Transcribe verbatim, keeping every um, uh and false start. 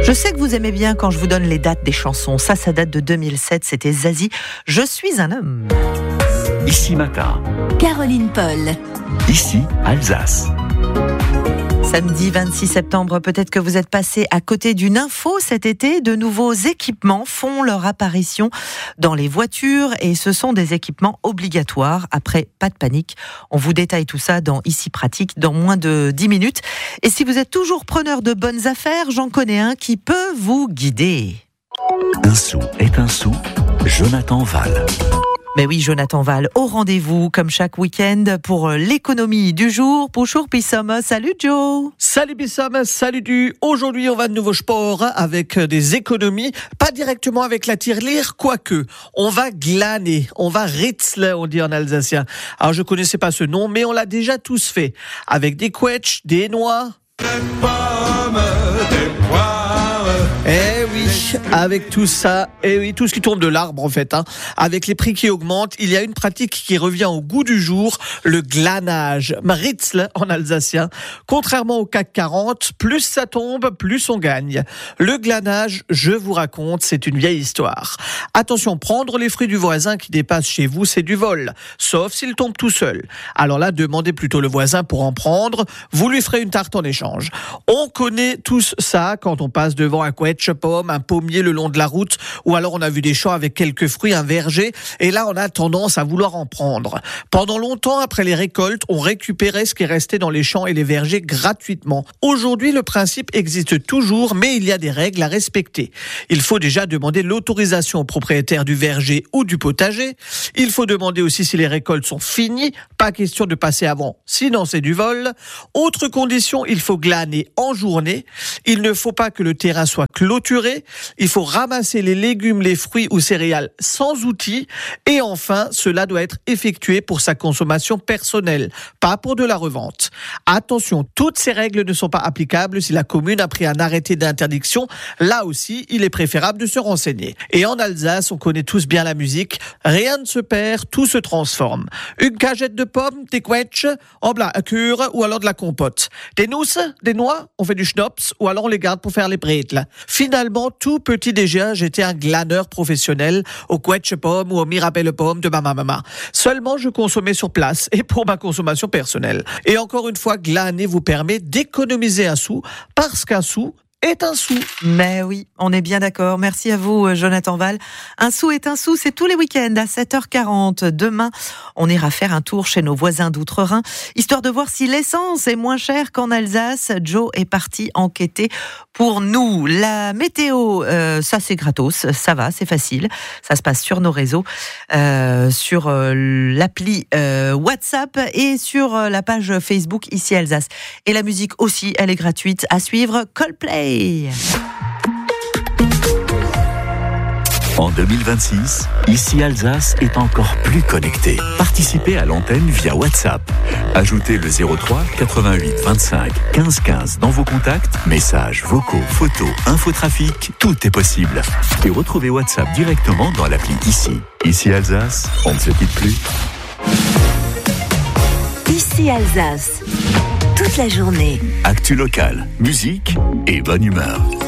Je sais que vous aimez bien quand je vous donne les dates des chansons. Ça, ça date de deux mille sept, c'était Zazie. Je suis un homme. Ici Matin. Caroline Paul. Ici Alsace. Samedi vingt-six septembre, peut-être que vous êtes passé à côté d'une info cet été. De nouveaux équipements font leur apparition dans les voitures et ce sont des équipements obligatoires. Après, pas de panique. On vous détaille tout ça dans Ici Pratique dans moins de dix minutes. Et si vous êtes toujours preneur de bonnes affaires, j'en connais un qui peut vous guider. Un sou est un sou. Jonathan Val. Mais oui, Jonathan Val, au rendez-vous, comme chaque week-end, pour l'économie du jour. Bonjour Pissom, salut Joe. Salut Pissom, salut du. Aujourd'hui, on va de nouveau sport avec des économies, pas directement avec la tirelire, quoique. On va glaner, on va ritzle, on dit en alsacien. Alors, je connaissais pas ce nom, mais on l'a déjà tous fait. Avec des quetchs, des noix. Des pommes, des poires. Eh oui, avec tout ça, eh oui, tout ce qui tombe de l'arbre en fait, hein. Avec les prix qui augmentent, il y a une pratique qui revient au goût du jour, le glanage, ritzle en alsacien. Contrairement au C A C quarante, plus ça tombe, plus on gagne. Le glanage, je vous raconte, c'est une vieille histoire. Attention, prendre les fruits du voisin qui dépassent chez vous, c'est du vol, sauf s'il tombe tout seul. Alors là, demandez plutôt le voisin pour en prendre, vous lui ferez une tarte en échange. On connaît tous ça quand on passe devant un quetch pomme, un pommier le long de la route, ou alors on a vu des champs avec quelques fruits, un verger, et là on a tendance à vouloir en prendre. Pendant longtemps, après les récoltes, on récupérait ce qui restait dans les champs et les vergers gratuitement. Aujourd'hui, le principe existe toujours, mais il y a des règles à respecter. Il faut déjà demander l'autorisation au propriétaire du verger ou du potager. Il faut demander aussi si les récoltes sont finies, pas question de passer avant, sinon c'est du vol. Autre condition, il faut glaner en journée. Il ne faut pas que le terrain soit clôturé. Il faut ramasser les légumes, les fruits ou céréales sans outils. Et enfin, cela doit être effectué pour sa consommation personnelle, pas pour de la revente. Attention, toutes ces règles ne sont pas applicables si la commune a pris un arrêté d'interdiction. Là aussi, il est préférable de se renseigner. Et en Alsace, on connaît tous bien la musique. Rien ne se perd, tout se transforme. Une cagette de pommes, des quetchs, en blanc à cure ou alors de la compote. Des nousses, des noix, on fait du schnops ou alors on les garde pour faire les bretles. Finalement, tout petit déjà, j'étais un glaneur professionnel au quetch pomme ou au mirabelle pomme de ma maman. Seulement, je consommais sur place et pour ma consommation personnelle. Et encore une fois, glaner vous permet d'économiser un sou parce qu'un sou est un sou. Mais oui, on est bien d'accord. Merci à vous, Jonathan Val. Un sou est un sou, c'est tous les week-ends à sept heures quarante. Demain, on ira faire un tour chez nos voisins d'Outre-Rhin, histoire de voir si l'essence est moins chère qu'en Alsace. Joe est parti enquêter pour nous. La météo, euh, ça c'est gratos, ça va, c'est facile. Ça se passe sur nos réseaux, euh, sur euh, l'appli euh, WhatsApp et sur euh, la page Facebook Ici Alsace. Et la musique aussi, elle est gratuite. À suivre, Coldplay. En deux mille vingt-six, Ici Alsace est encore plus connecté. Participez à l'antenne via WhatsApp. Ajoutez le zéro trois quatre-vingt-huit vingt-cinq quinze quinze dans vos contacts. Messages, vocaux, photos, infotrafic, tout est possible. Et retrouvez WhatsApp directement dans l'appli Ici. Ici Alsace, on ne se quitte plus. Ici Alsace. Toute la journée. Actu locale, musique et bonne humeur.